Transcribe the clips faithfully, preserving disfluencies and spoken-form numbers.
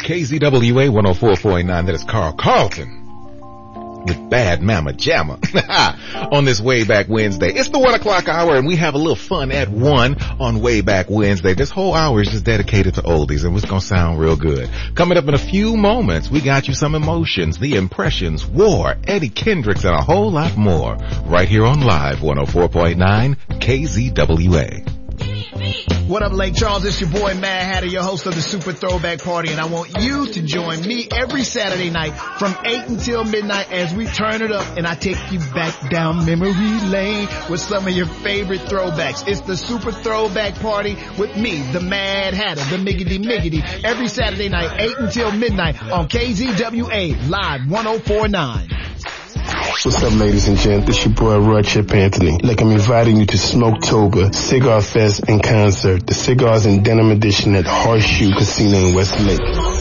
K Z W A one oh four point nine. That is Carl Carlton with Bad Mama Jamma on this Way Back Wednesday. It's the one o'clock hour, and we have a little fun at one on Way Back Wednesday. This whole hour is just dedicated to oldies, and it's going to sound real good. Coming up in a few moments, we got you some emotions, the impressions, war, Eddie Kendricks, and a whole lot more right here on Live one oh four point nine K Z W A. What up, Lake Charles? It's your boy Mad Hatter, your host of the Super Throwback Party, and I want you to join me every Saturday night from eight until midnight as we turn it up and I take you back down memory lane with some of your favorite throwbacks. It's the Super Throwback Party with me, the Mad Hatter, the Miggity Miggity, every Saturday night, eight until midnight on K Z W A Live one oh four point nine. What's up, ladies and gents? It's your boy Roy Chip Anthony. Like, I'm inviting you to Smoketober, Cigar Fest and Concert, the Cigars and Denim Edition at Horseshoe Casino in Westlake.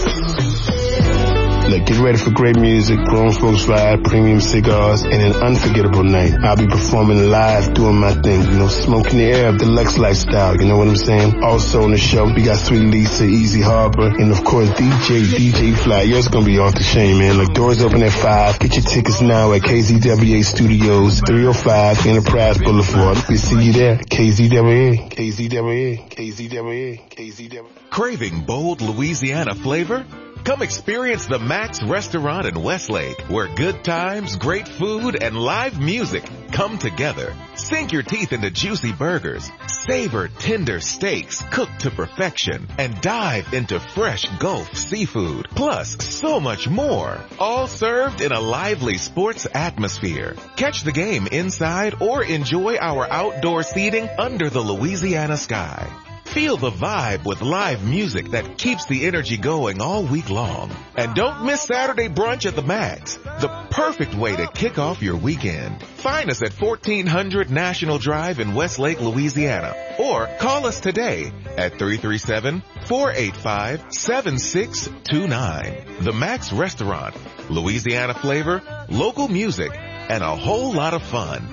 Look, get ready for great music, grown folks ride, premium cigars, and an unforgettable night. I'll be performing live, doing my thing, you know, smoking the air of deluxe lifestyle, you know what I'm saying? Also on the show, we got Sweet Lisa, Easy Harbor, and of course D J, D J Fly. Yours gonna be off the chain, man. Look, doors open at five. Get your tickets now at K Z W A Studios, three oh five Enterprise Boulevard. We see you there. K Z W A, K Z W A, K Z W A, K Z W A. Craving bold Louisiana flavor? Come experience the Max Restaurant in Westlake, where good times, great food, and live music come together. Sink your teeth into juicy burgers, savor tender steaks cooked to perfection, and dive into fresh Gulf seafood. Plus, so much more. All served in a lively sports atmosphere. Catch the game inside or enjoy our outdoor seating under the Louisiana sky. Feel the vibe with live music that keeps the energy going all week long. And don't miss Saturday brunch at the Max, the perfect way to kick off your weekend. Find us at fourteen hundred National Drive in Westlake, Louisiana, or call us today at three three seven, four eight five, seven six two nine. The Max Restaurant, Louisiana flavor, local music, and a whole lot of fun.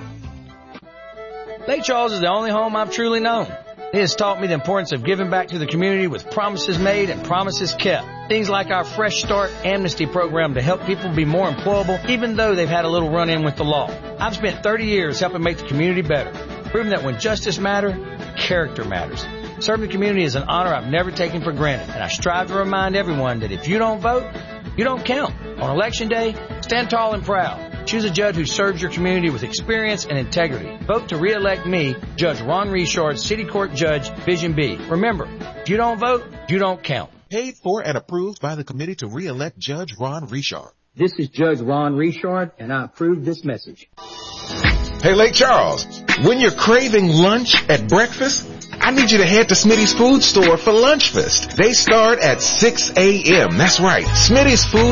Lake Charles is the only home I've truly known. It has taught me the importance of giving back to the community with promises made and promises kept. Things like our Fresh Start Amnesty program to help people be more employable even though they've had a little run-in with the law. I've spent thirty years helping make the community better, proving that when justice matters, character matters. Serving the community is an honor I've never taken for granted, and I strive to remind everyone that if you don't vote, you don't count. On Election Day, stand tall and proud. Choose a judge who serves your community with experience and integrity. Vote to re-elect me, Judge Ron Richard, City Court Judge, Division B. Remember, if you don't vote, you don't count. Paid for and approved by the committee to re-elect Judge Ron Richard. This is Judge Ron Richard, and I approve this message. Hey, Lake Charles, when you're craving lunch at breakfast, I need you to head to Smitty's Food Store for Lunchfest. They start at six a.m. That's right. Smitty's Food